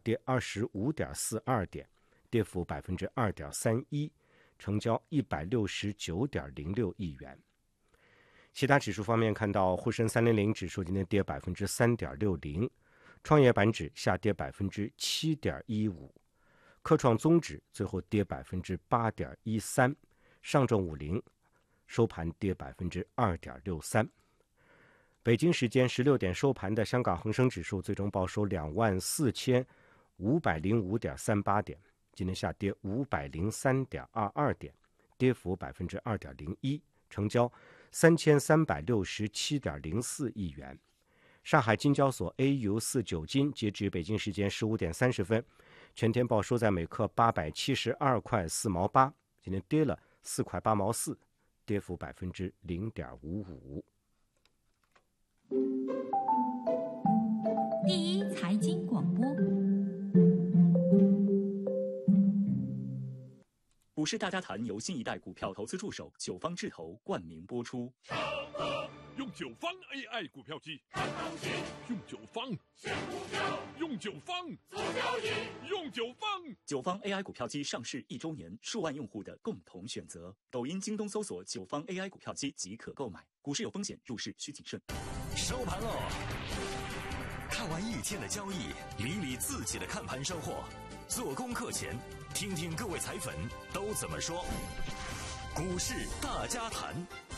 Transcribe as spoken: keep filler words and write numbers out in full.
跌二十五点四二点，跌幅百分之二点三一，成交一百六十九点零六亿元。其他指数方面，看到沪深三零零指数今天跌百分之三点六零，创业板指下跌百分之七点一五，科创综指最后跌百分之八点一三，上证五零收盘跌百分之二点六三。北京时间十六点收盘的香港恒生指数最终报收两万四千五百零五点三八点，今天下跌五百零三点二二点，跌幅百分之二点零一，成交三千三百六十七点零四亿元。上海金交所 A 五四九金截至北京时间十五点三十分，全天报收在每克八百七十二块四毛八，今天跌了四块八毛四，跌幅百分之零点五五。 第一财经广播， 股市大家谈由新一代股票投资助手九方智投冠名播出。 用九方 A I 股票机，看行情；用九方选股票，用九方做交易，用九方。 九方 A I 股票机上市一周年，数万用户的共同选择。抖音、京东搜索九方 A I 股票机即可购买。股市有风险，入市需谨慎。 收盘喽！看完一天的交易，理理自己的看盘收获。做功课前，听听各位财粉都怎么说。股市大家谈。